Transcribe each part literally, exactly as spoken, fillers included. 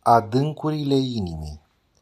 Adâncurile inimii.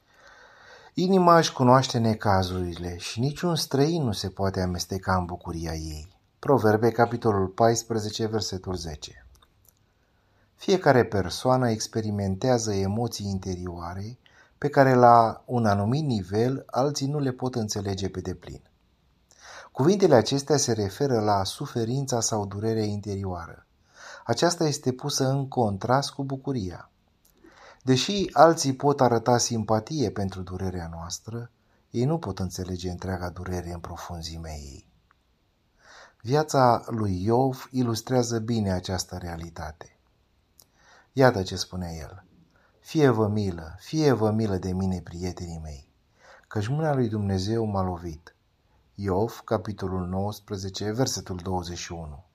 Inima își cunoaște necazurile și niciun străin nu se poate amesteca în bucuria ei. Proverbe, capitolul paisprezece, versetul zece. Fiecare persoană experimentează emoții interioare pe care la un anumit nivel alții nu le pot înțelege pe deplin. Cuvintele acestea se referă la suferința sau durerea interioară. Aceasta este pusă în contrast cu bucuria. Deși alții pot arăta simpatie pentru durerea noastră, ei nu pot înțelege întreaga durere în profunzimea ei. Viața lui Iov ilustrează bine această realitate. Iată ce spune el: Fie-vă milă, fie-vă milă de mine, prietenii mei, căci mâna lui Dumnezeu m-a lovit. Iov, capitolul nouăsprezece, versetul douăzeci și unu.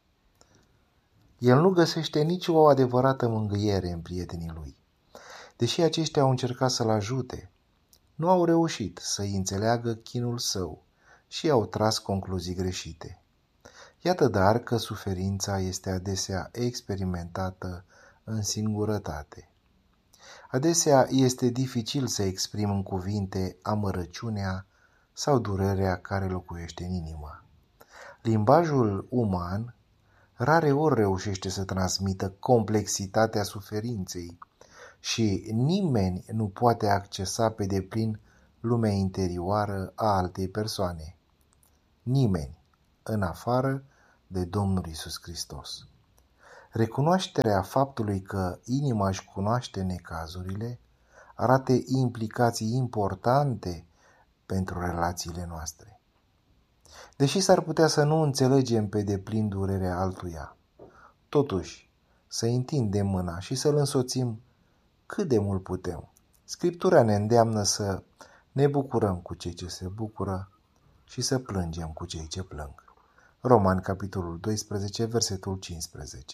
El nu găsește nici o adevărată mângâiere în prietenii lui. Deși aceștia au încercat să-l ajute, nu au reușit să-i înțeleagă chinul său și au tras concluzii greșite. Iată dar că suferința este adesea experimentată în singurătate. Adesea este dificil să exprim în cuvinte amărăciunea sau durerea care locuiește în inimă. Limbajul uman rareori reușește să transmită complexitatea suferinței și nimeni nu poate accesa pe deplin lumea interioară a altei persoane. Nimeni, în afară de Domnul Iisus Hristos. Recunoașterea faptului că inima își cunoaște necazurile arată implicații importante pentru relațiile noastre. Deși s-ar putea să nu înțelegem pe deplin durerea altuia, totuși să întindem mâna și să-l însoțim cât de mult putem. Scriptura ne îndeamnă să ne bucurăm cu cei ce se bucură și să plângem cu cei ce plâng. Romani, capitolul doisprezece, versetul cincisprezece.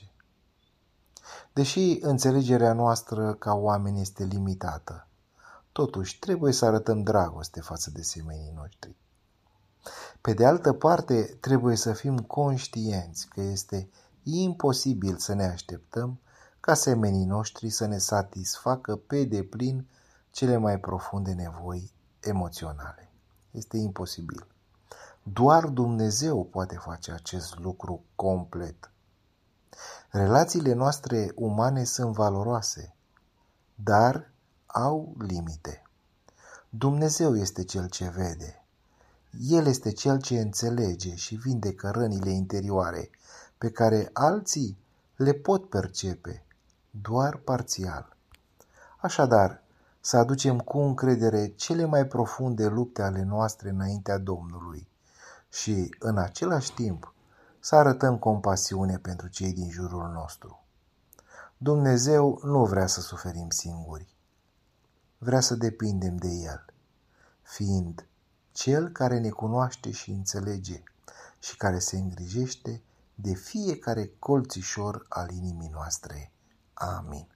Deși înțelegerea noastră ca oameni este limitată, totuși trebuie să arătăm dragoste față de semenii noștri. Pe de altă parte, trebuie să fim conștienți că este imposibil să ne așteptăm ca semenii noștri să ne satisfacă pe deplin cele mai profunde nevoi emoționale. Este imposibil. Doar Dumnezeu poate face acest lucru complet. Relațiile noastre umane sunt valoroase, dar au limite. Dumnezeu este Cel ce vede. El este Cel ce înțelege și vindecă rănile interioare pe care alții le pot percepe doar parțial. Așadar, să aducem cu încredere cele mai profunde lupte ale noastre înaintea Domnului și, în același timp, să arătăm compasiune pentru cei din jurul nostru. Dumnezeu nu vrea să suferim singuri. Vrea să depindem de El, fiind Cel care ne cunoaște și înțelege și care se îngrijește de fiecare colțișor al inimii noastre. Amin.